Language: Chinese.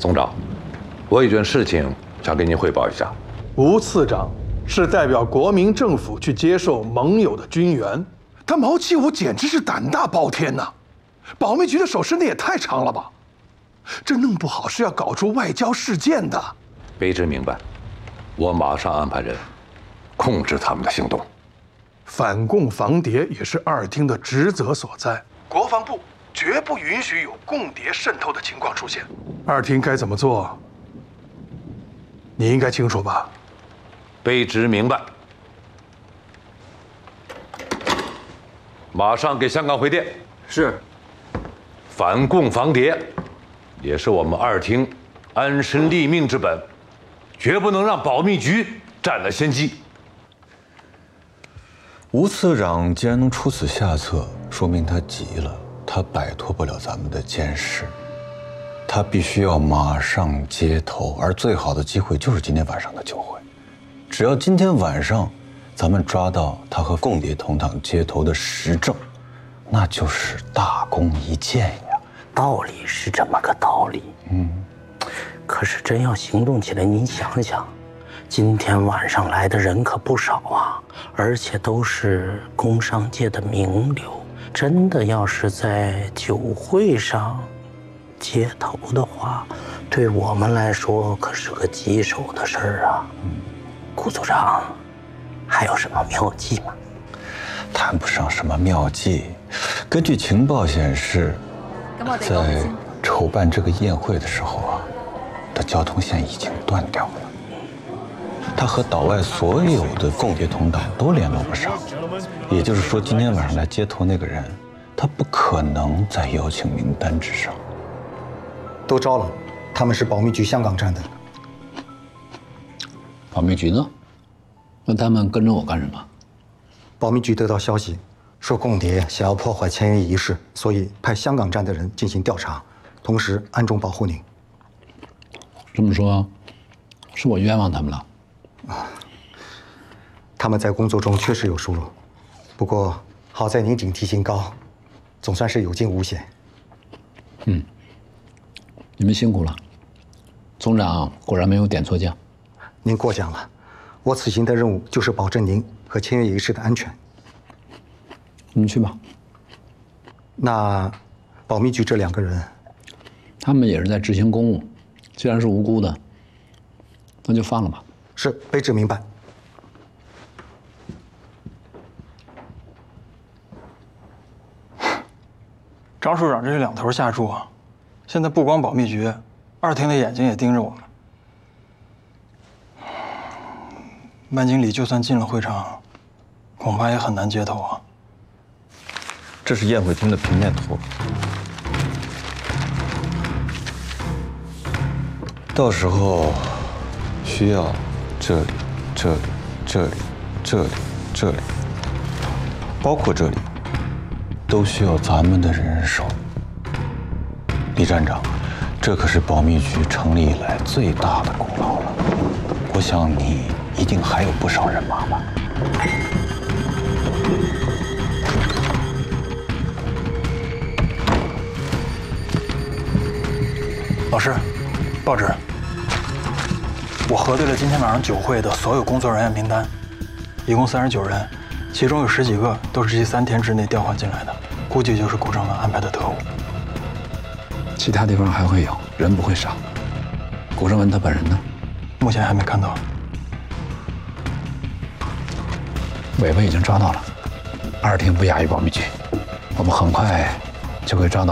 总长，我有件事情想跟您汇报一下。 吴次长是代表国民政府去接受盟友的军援，他毛启武简直是胆大包天呐！保密局的手时间也太长了吧？这弄不好是要搞出外交事件的。 卑职明白，我马上安排人控制他们的行动。 反共防谍也是二厅的职责所在，国防部绝不允许有共谍渗透的情况出现。二厅该怎么做，你应该清楚吧？ 卑职明白。马上给香港回电。 是。 反共防谍，也是我们二厅安身立命之本，绝不能让保密局占了先机。 吴次长既然能出此下策，说明他急了，他摆脱不了咱们的监视，他必须要马上接头，而最好的机会就是今天晚上的酒会。只要今天晚上咱们抓到他和共谍同党接头的实证，那就是大功一件呀。 道理是这么个道理，可是真要行动起来，您想想，今天晚上来的人可不少啊，而且都是工商界的名流。真的要是在酒会上接头的话，对我们来说可是个棘手的事儿啊。顾组长，还有什么妙计吗？ 谈不上什么妙计，根据情报显示，在筹办这个宴会的时候啊，的交通线已经断掉了。他和岛外所有的共谍同党都联络不上，也就是说，今天晚上来接头那个人，他不可能在邀请名单之上。 都招了，他们是保密局香港站的。 保密局呢？那他们跟着我干什么？ 保密局得到消息，说共谍想要破坏签约仪式，所以派香港站的人进行调查，同时暗中保护您。 这么说，是我冤枉他们了？ 他们在工作中确实有疏漏，不过好在您警惕性高，总算是有惊无险。 你们辛苦了，总长果然没有点错将。 您过奖了，我此行的任务就是保证您和签约仪式的安全。 你们去吧。 那保密局这2个人， 他们也是在执行公务，既然是无辜的，那就放了吧。 是，卑职明白。 张处长这是两头下注啊！现在不光保密局，二厅的眼睛也盯着我们。班经理就算进了会场，恐怕也很难接头啊。 这是宴会厅的平面图，到时候需要这里、这里、这里、这里、这里，包括这里，都需要咱们的人手。李站长，这可是保密局成立以来最大的功劳了。我想你一定还有不少人马吧？ 老师，报纸，我核对了今天晚上酒会的所有工作人员名单，一共39人，其中有10几个都是这3天之内调换进来的，估计就是顾正文安排的特务。 其他地方还会有人，不会少。古正文他本人呢？ 目前还没看到。 尾巴已经抓到了，二厅不亚于保密局，我们很快就会抓到